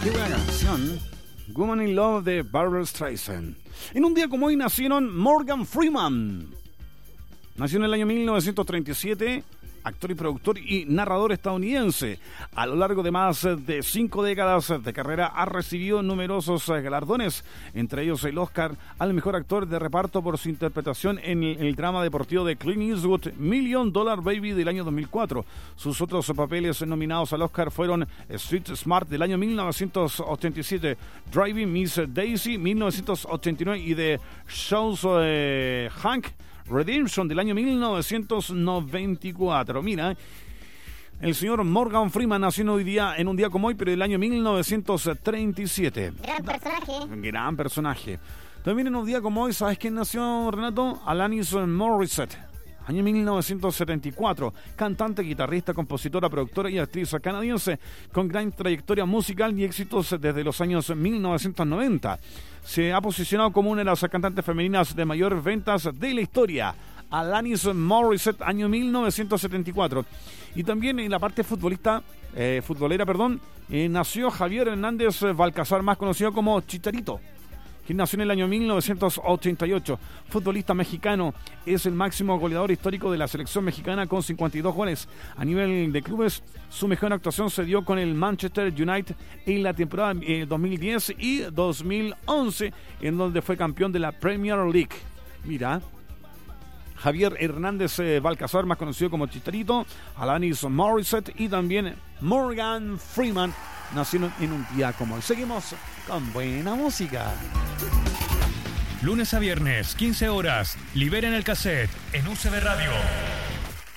Qué buena canción. Woman in Love de Barbra Streisand. En un día como hoy nacieron Morgan Freeman. Nació en el año 1937, actor y productor y narrador estadounidense. A lo largo de más de 5 décadas de carrera ha recibido numerosos galardones, entre ellos el Oscar al mejor actor de reparto por su interpretación en el drama deportivo de Clint Eastwood, $1 Million Baby del año 2004. Sus otros papeles nominados al Oscar fueron Street Smart del año 1987, Driving Miss Daisy 1989 y The Shawshank Redemption del año 1994. Mira, el señor Morgan Freeman nació en un día como hoy, pero del año 1937. Gran personaje. Gran personaje. También en un día como hoy, ¿sabes quién nació, Renato? Alanis Morissette. Año 1974, cantante, guitarrista, compositora, productora y actriz canadiense con gran trayectoria musical y éxitos desde los años 1990. Se ha posicionado como una de las cantantes femeninas de mayor ventas de la historia. Alanis Morissette, año 1974. Y también en la parte futbolera, nació Javier Hernández Balcazar, más conocido como Chicharito, quien nació en el año 1988, futbolista mexicano, es el máximo goleador histórico de la selección mexicana con 52 goles. A nivel de clubes, su mejor actuación se dio con el Manchester United en la temporada 2010 y 2011, en donde fue campeón de la Premier League. Mira, Javier Hernández Balcazar, más conocido como Chicharito, Alanis Morissette y también Morgan Freeman nacieron en un día como hoy. Seguimos con buena música. Lunes a viernes, 15 horas, liberen el cassette en UCB Radio.